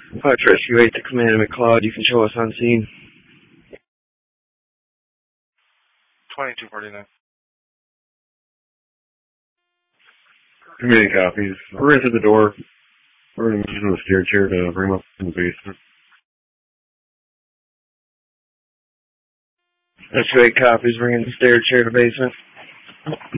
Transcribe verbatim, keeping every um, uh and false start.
Fox Rescue eight to Command McLeod. You can show us on scene. twenty-two forty-nine. Command copies. We're into the door. We're going to be using the stair chair to bring him up in the basement. Rescue eight copies. Bringing the stair chair to basement.